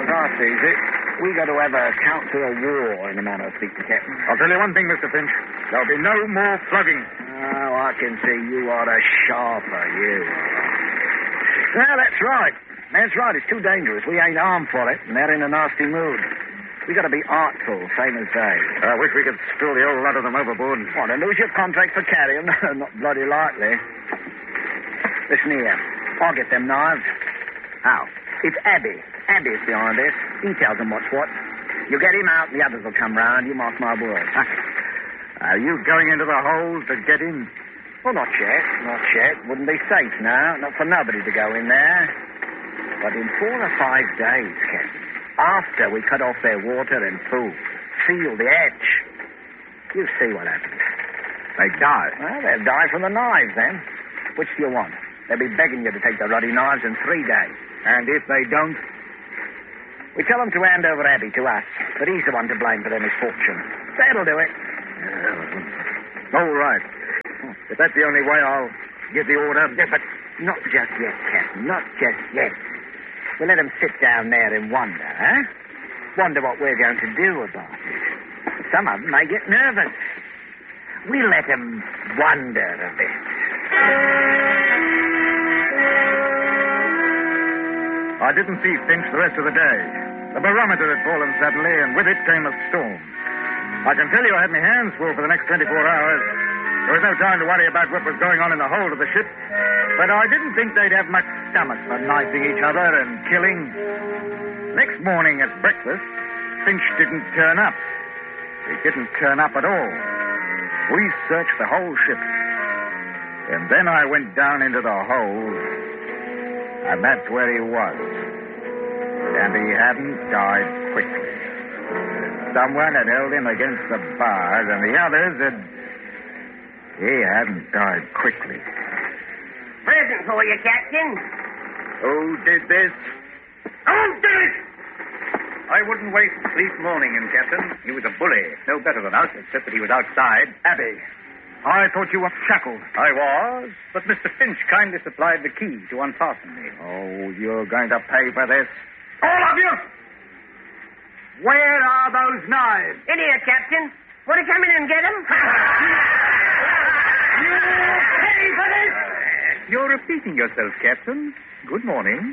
half easy. We got to have a council of war in a manner of speaking, Captain. I'll tell you one thing, Mr. Finch. There'll be no more flogging. Oh, I can see you are a sharper, you are. Well, that's right. That's right. It's too dangerous. We ain't armed for it, and they're in a nasty mood. We got to be artful, same as they. I wish we could spill the old lot of them overboard. Want to lose your contract for carrying? Not bloody likely. Listen here. I'll get them knives. How? It's Abby. Abby's behind this. He tells them what's what. You get him out, and the others will come round. You mark my words. Are you going into the hold to get in? Well, not yet. Not yet. Wouldn't be safe now. Not for nobody to go in there. But in 4 or 5 days, Captain, after we cut off their water and food, seal the edge, you see what happens. They die. Well, they'll die from the knives, then. Which do you want? They'll be begging you to take the ruddy knives in 3 days. And if they don't? We tell them to hand over Abby to us, but he's the one to blame for their misfortune. That'll do it. All right. If that's the only way, I'll give the order. Yeah, but not just yet, Captain. Not just yet. We'll let them sit down there and wonder, huh? Wonder what we're going to do about it. Some of them may get nervous. We'll let them wonder a bit. I didn't see Finch the rest of the day. The barometer had fallen suddenly, and with it came a storm. I can tell you I had my hands full for the next 24 hours. There was no time to worry about what was going on in the hold of the ship. But I didn't think they'd have much stomach for knifing each other and killing. Next morning at breakfast, Finch didn't turn up. He didn't turn up at all. We searched the whole ship. And then I went down into the hold, and that's where he was. And he hadn't died quickly. Someone had held him against the bars, and the others had... He hadn't died quickly. Present for you, Captain. Who did this? Who did it? I wouldn't waste sleep mourning him, Captain. He was a bully. No better than us, except that he was outside. Abby, I thought you were shackled. I was, but Mr. Finch kindly supplied the key to unfasten me. Oh, you're going to pay for this. All of you! Where are those knives? In here, Captain. Want to come in and get them? You pay for this! You're repeating yourself, Captain. Good morning.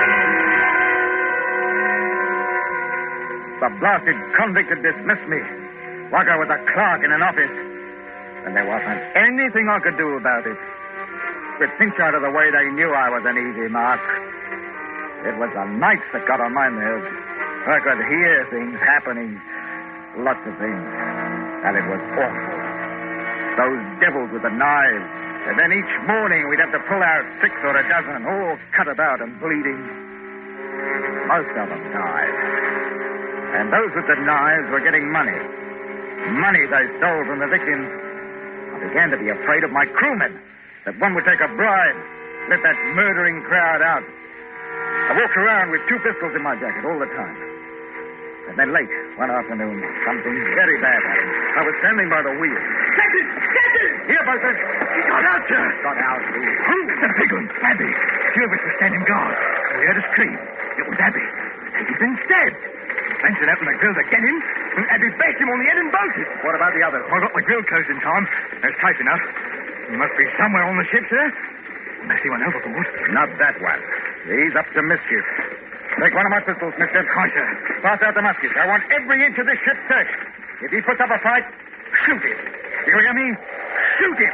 The blasted convict had dismissed me, like I was a clerk in an office. And there wasn't anything I could do about it. With Finch out of the way, they knew I was an easy mark. It was the nights that got on my nerves. I could hear things happening. Lots of things. And it was awful. Those devils with the knives. And then each morning we'd have to pull out 6 or a dozen, all cut about and bleeding. Most of them died. And those with the knives were getting money. Money they stole from the victims. I began to be afraid of my crewmen. That one would take a bribe, let that murdering crowd out. I walked around with 2 pistols in my jacket all the time. And then late, one afternoon, something very bad happened. I was standing by the wheel. Captain! Captain! Here, Bosun. He got out, sir. Got out, who? Who? The big one, Abby. Two of us were standing guard. We heard a scream. It was Abby. He'd been stabbed. Benson opened the grill to get him, and Abby bashed him on the head and bolted. What about the others? I got the grill closed in time. It was tight enough. He must be somewhere on the ship, sir. Unless he went overboard. Not that one. He's up to mischief. Take one of my pistols, mister. Hi, sir. Pass out the muskets. I want every inch of this ship searched. If he puts up a fight, shoot him. You hear me? Shoot him.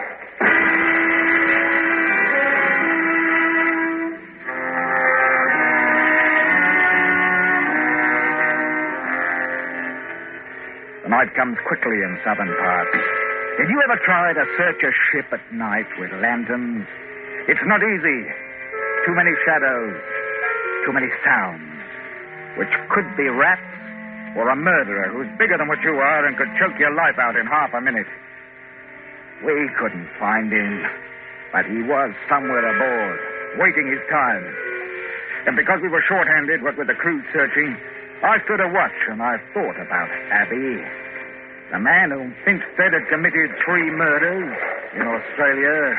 The night comes quickly in southern parts. Did you ever try to search a ship at night with lanterns? It's not easy. Too many shadows. Too many sounds. Which could be rats or a murderer who's bigger than what you are and could choke your life out in half a minute. We couldn't find him, but he was somewhere aboard, waiting his time. And because we were short-handed, what with the crew searching, I stood a watch and I thought about Abby. The man whom Finch said had committed 3 murders in Australia.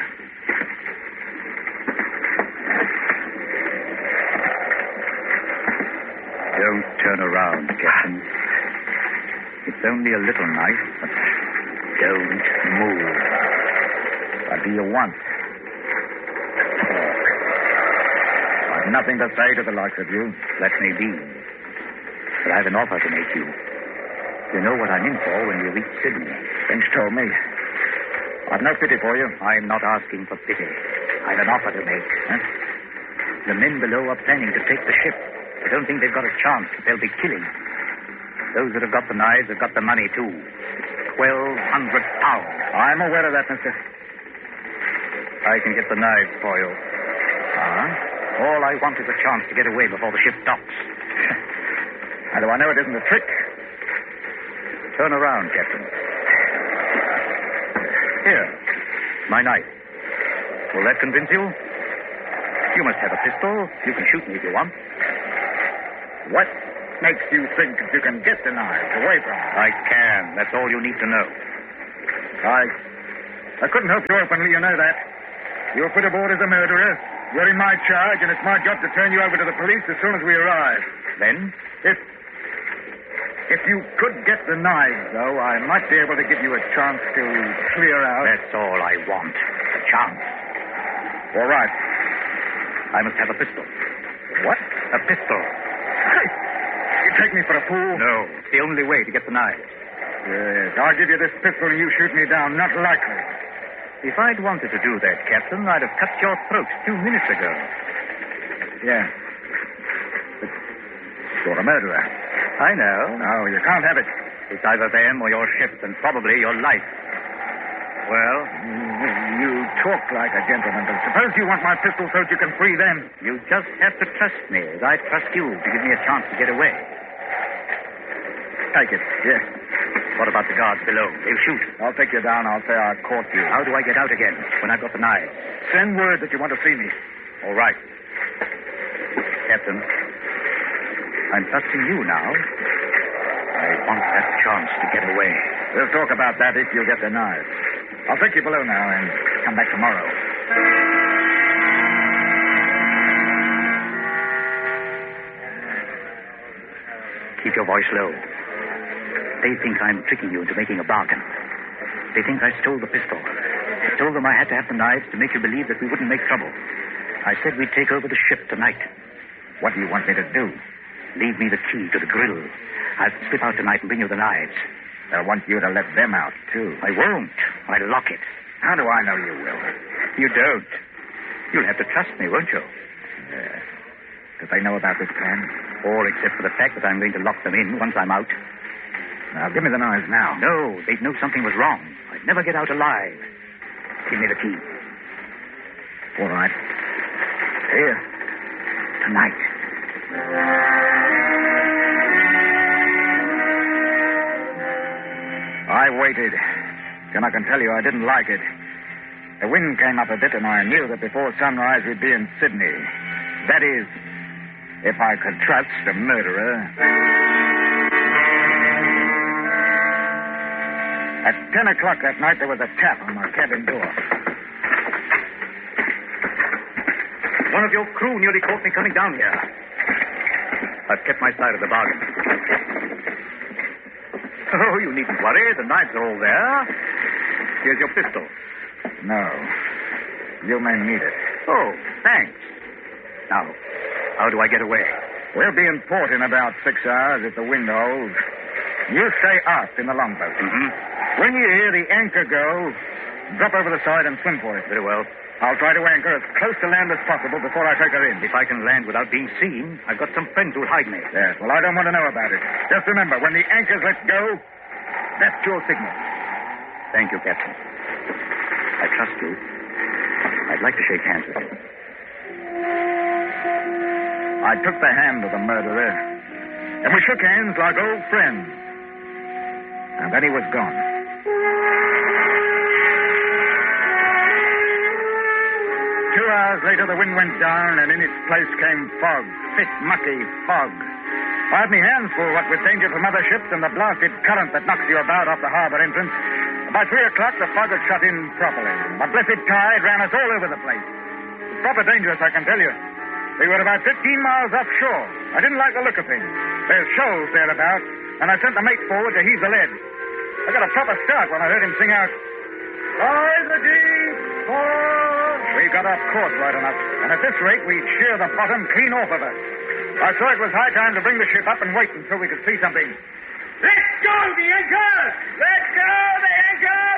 Don't turn around, Captain. It's only a little knife, but don't move. What do you want? I've nothing to say to the likes of you. Let me be. But I have an offer to make you. You know what I'm in for when we reach Sydney. Finch told me. I've no pity for you. I'm not asking for pity. I've an offer to make. Huh? The men below are planning to take the ship. I don't think they've got a chance, but they'll be killing. Those that have got the knives have got the money, too. 1,200 pounds. I'm aware of that, mister. I can get the knives for you. All I want is a chance to get away before the ship docks. How do I know it isn't a trick? Turn around, Captain. Here, my knife. Will that convince you? You must have a pistol. You can shoot me if you want. What makes you think that you can get the knives away from me? I can. That's all you need to know. I couldn't help you openly, you know that. You're put aboard as a murderer. You're in my charge, and it's my job to turn you over to the police as soon as we arrive. Then? If you could get the knives, though, I might be able to give you a chance to clear out. That's all I want. A chance. All right. I must have a pistol. What? A pistol. Hey, you take me for a fool? No, it's the only way to get the knives. Yes, I'll give you this pistol and you shoot me down. Not likely. If I'd wanted to do that, Captain, I'd have cut your throat 2 minutes ago. Yeah. But you're a murderer. I know. No, you can't have it. It's either them or your ship, and probably your life. Well? You talk like a gentleman, but suppose you want my pistol so that you can free them. You just have to trust me, as I trust you, to give me a chance to get away. Take it. Yes. What about the guards below? They'll shoot. I'll take you down. I'll say I caught you. How do I get out again when I've got the knives? Send word that you want to see me. All right. Captain, I'm trusting you now. I want that chance to get away. We'll talk about that if you get the knives. I'll take you below now and come back tomorrow. Keep your voice low. They think I'm tricking you into making a bargain. They think I stole the pistol. I told them I had to have the knives to make you believe that we wouldn't make trouble. I said we'd take over the ship tonight. What do you want me to do? Leave me the key to the grill. I'll slip out tonight and bring you the knives. I want you to let them out, too. I won't. I'll lock it. How do I know you will? You don't. You'll have to trust me, won't you? Yes. Do they know about this plan? All except for the fact that I'm going to lock them in once I'm out. Now, give me the knives now. No, they'd know something was wrong. I'd never get out alive. Give me the key. All right. Here. Tonight. I waited. And I can tell you I didn't like it. The wind came up a bit, and I knew that before sunrise we'd be in Sydney. That is, if I could trust a murderer. At 10 o'clock that night, there was a tap on my cabin door. One of your crew nearly caught me coming down here. I've kept my side of the bargain. Oh, you needn't worry. The knives are all there. Here's your pistol. No. You may need it. Oh, thanks. Now, how do I get away? We'll be in port in about 6 hours if the wind holds. You stay aft in the longboat. Mm-hmm. When you hear the anchor go, drop over the side and swim for it. Very well. I'll try to anchor as close to land as possible before I take her in. If I can land without being seen, I've got some friends who'll hide me. Yes, well, I don't want to know about it. Just remember, when the anchor's let go, that's your signal. Thank you, Captain. I trust you. I'd like to shake hands with you. I took the hand of the murderer, and we shook hands like old friends. And then he was gone. 2 hours later, the wind went down, and in its place came fog. Thick, mucky fog. I had my hands full, what with danger from other ships and the blasted current that knocks you about off the harbor entrance. By 3 o'clock, the fog had shut in properly. The blessed tide ran us all over the place. It's proper dangerous, I can tell you. We were about 15 miles offshore. I didn't like the look of things. There's shoals thereabouts, and I sent the mate forward to heave the lead. I got a proper start when I heard him sing out, "Rise the deep, We got off course right enough, and at this rate, we'd shear the bottom clean off of us. I saw it was high time to bring the ship up and wait until we could see something. Let go the anchor! Let go the anchor!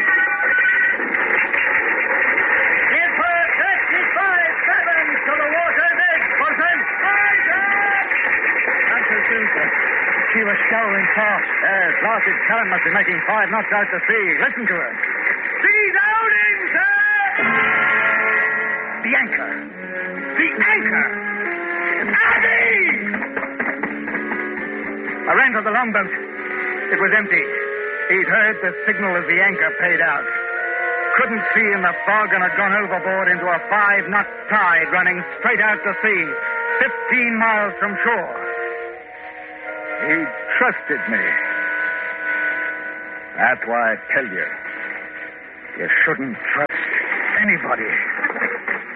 Give her 35 fathoms to the water's edge, bosun! Not so soon, sir. She was scouring fast. Yes, blasted current must be making 5 knots out to sea. Listen to her. She's out in, sir! The anchor! The anchor! Abby! I ran to the longboat. It was empty. He'd heard the signal as the anchor paid out. Couldn't see in the fog and had gone overboard into a 5-knot tide running straight out to sea, 15 miles from shore. He trusted me. That's why I tell you, you shouldn't trust anybody.